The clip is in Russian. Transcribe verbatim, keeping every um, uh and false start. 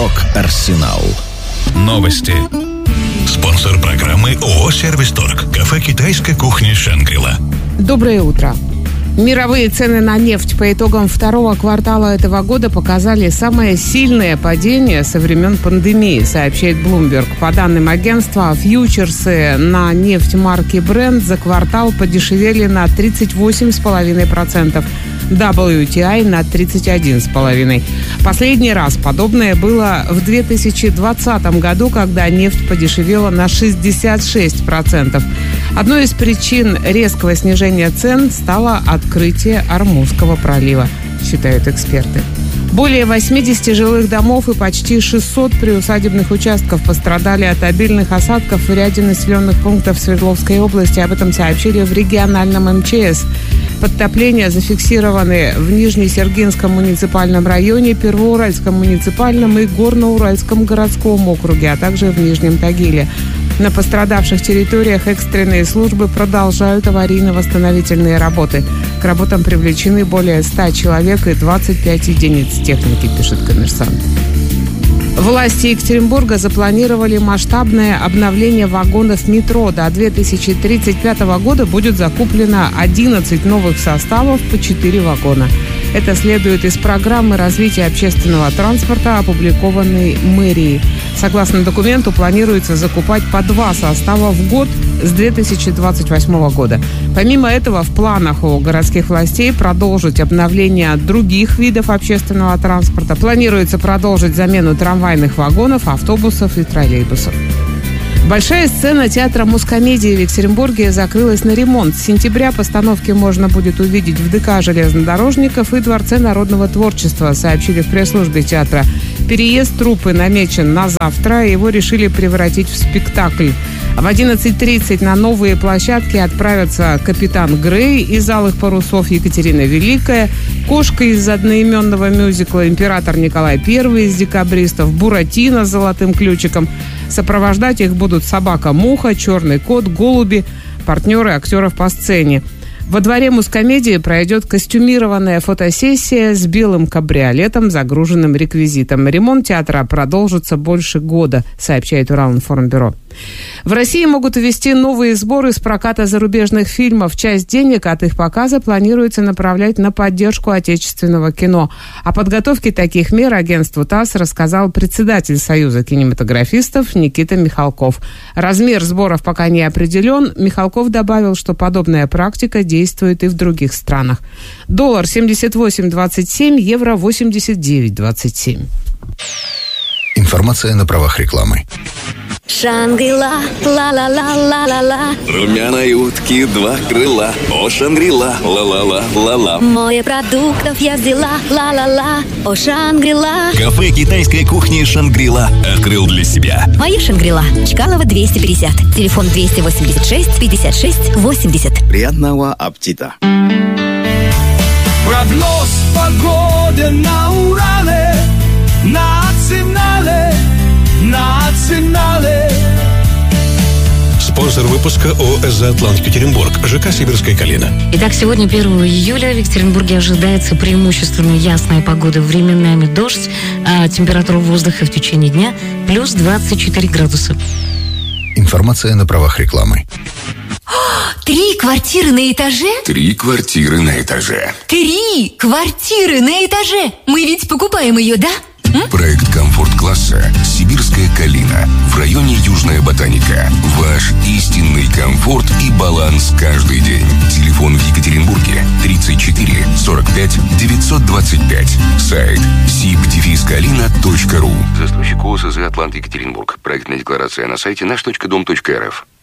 Рок-Арсенал. Новости. Спонсор программы ООО «Сервис-Торг». Кафе «Китайская кухня Шангри-Ла». Доброе утро. Мировые цены на нефть по итогам второго квартала этого года показали самое сильное падение со времен пандемии, сообщает Bloomberg. По данным агентства, фьючерсы на нефть марки Brent за квартал подешевели на тридцать восемь целых пять десятых процента, дабл ю ти ай на тридцать один целых пять десятых процента. Последний раз подобное было в две тысячи двадцатом году, когда нефть подешевела на шестьдесят шесть процентов. Одной из причин резкого снижения цен стало открытие Ормузского пролива, считают эксперты. Более восемьдесят жилых домов и почти шестьсот приусадебных участков пострадали от обильных осадков в ряде населенных пунктов Свердловской области. Об этом сообщили в региональном эм че эс. Подтопления зафиксированы в Нижнесергинском муниципальном районе, Первоуральском муниципальном и Горноуральском городском округе, а также в Нижнем Тагиле. На пострадавших территориях экстренные службы продолжают аварийно-восстановительные работы. К работам привлечены более ста человек и двадцать пять единиц техники, пишет «Коммерсант». Власти Екатеринбурга запланировали масштабное обновление вагонов метро. До две тысячи тридцать пятого года будет закуплено одиннадцать новых составов по четыре вагона. Это следует из программы развития общественного транспорта, опубликованной мэрией. Согласно документу, планируется закупать по два состава в год с две тысячи двадцать восьмого года. Помимо этого, в планах у городских властей продолжить обновление других видов общественного транспорта. Планируется продолжить замену трамвайных вагонов, автобусов и троллейбусов. Большая сцена театра Мускомедии в Екатеринбурге закрылась на ремонт. С сентября постановки можно будет увидеть в ДК железнодорожников и Дворце народного творчества, сообщили в пресс-службе театра. Переезд труппы намечен на завтра, его решили превратить в спектакль. В одиннадцать тридцать на новые площадки отправятся «Капитан Грей» из «Алых парусов», Екатерина Великая, «Кошка» из одноименного мюзикла, «Император Николай Первый» из «Декабристов», «Буратино» с золотым ключиком. Сопровождать их будут «Собака-муха», «Черный кот», «Голуби», партнеры актеров по сцене. Во дворе Мускомедии пройдет костюмированная фотосессия с белым кабриолетом, загруженным реквизитом. Ремонт театра продолжится больше года, сообщает Уралинформбюро. В России могут ввести новые сборы с проката зарубежных фильмов. Часть денег от их показа планируется направлять на поддержку отечественного кино. О подготовке таких мер агентству ТАСС рассказал председатель Союза кинематографистов Никита Михалков. Размер сборов пока не определен. Михалков добавил, что подобная практика действует и в других странах. Доллар семьдесят восемь двадцать семь, евро восемьдесят девять двадцать семь. Информация на правах рекламы. Шангри-Ла, ла-ла-ла-ла-ла-ла. Румяной утки два крыла. О, Шангри-Ла, ла-ла-ла-ла-ла. Море продуктов я взяла, ла-ла-ла. О, Шангри-Ла. Кафе китайской кухни Шангри-Ла открыл для себя. Моя Шангри-Ла. Чкалова двести пятьдесят. Телефон двести восемьдесят шесть пятьдесят шесть восемьдесят. Приятного аппетита. Прогноз погоды на Урале. Национале. Национале. Спонсор выпуска ООО «Эзоатлант Екатеринбург», ЖК «Сибирская Калина». Итак, сегодня, первого июля, в Екатеринбурге ожидается преимущественно ясная погода, временами дождь, а температура воздуха в течение дня плюс двадцать четыре градуса. Информация на правах рекламы. Три квартиры на этаже? Три квартиры на этаже. Три квартиры на этаже! Мы ведь покупаем ее, да? М? Проект комфорт-класса «Сибирская Калина» в районе Южная Ботаника. Ваш истинный комфорт и баланс каждый день. Телефон в Екатеринбурге тридцать четыре сорок пять девятьсот двадцать пять. Сайт сиб дефис калина точка ру. Застройщик ООО «Эзоатлант Екатеринбург». Проектная декларация на сайте наш точка дом точка эр эф.